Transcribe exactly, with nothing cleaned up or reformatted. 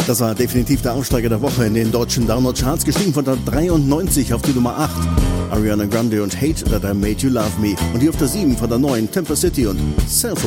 Das war definitiv der Aufsteiger der Woche in den deutschen Download-Charts, gestiegen von der dreiundneunzig auf die Nummer acht. Ariana Grande und Hate That I Made You Love Me. Und die auf der sieben von der neuen Temper City und Self